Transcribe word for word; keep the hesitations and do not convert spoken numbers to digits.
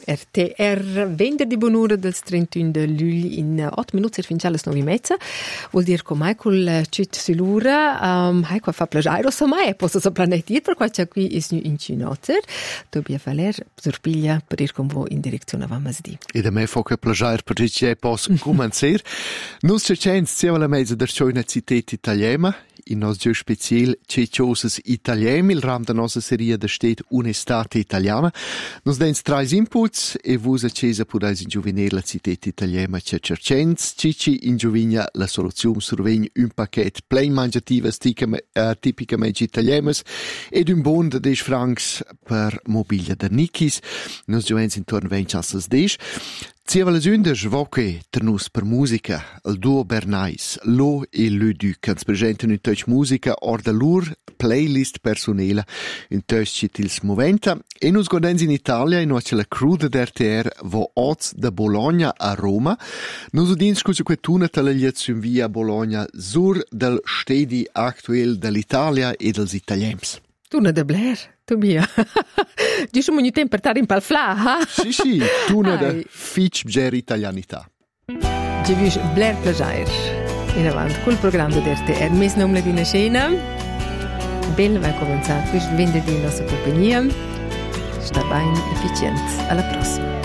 R T R, venerdì buon'ora del trentuno di luglio in otto minuti fin già alle nove e mezza. Vuol dire che Michael Cit Silura, um, hai qua fa piacere, so mai, posso so planetti, per qua c'è qui is nu in Cinoter. Tobia Valer, sorpiglia per ir con voi in direzione a Vamasdi. E da me fa che piacere per dire che posso cominciare. Nus c'è c'ens, siamo la mezza der c'è una città italiana, in nos giù special c'è ciosas italiemi, il ram da nostra serie da state un'estate italiana. Nos dens trais inputs e vus a cesa podais ingiuvenir la città italiana c'è cercens, cici ingiuvigna la soluzione survegn un paquet plein mangiativas uh, tipicamente italianas ed un bon de dec francs per mobilia da Nikis. Nos giuvens intorno venti chassas dec. Zieva la sünda svoche ternus per musica, il duo Bernais, Lo e Ludu, che ens presentano un touch musica or da lur playlist personela, un touch citils moventa, e nus godens in Italia, in oce la cruda d'R T R, vo oz da Bologna a Roma. Nus udins scusi quetuna talagliazione via Bologna sur del stedi actuel dell'Italia e dels italiens. Tu ne de Blair, tu mia. Dici ogni tempo per stare in palfla, ha? Sì, sì, tu ne de fitch bger italianità. Ci vis Blair Plajair. In avanti col programma d'R T R. Mes nome di una scena. Bel va cominciare questo venerdì in nostra compagnia. Sta bene efficiente. Alla prossima.